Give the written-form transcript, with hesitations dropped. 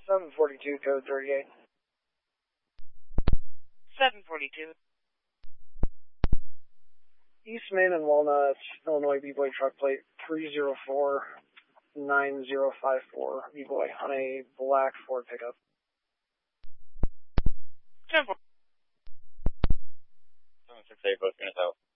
742, code 38. 742. East Main and Walnut, Illinois, B-Boy truck plate 3049054, B-Boy, on a black Ford pickup. 10-4. 768, both units out.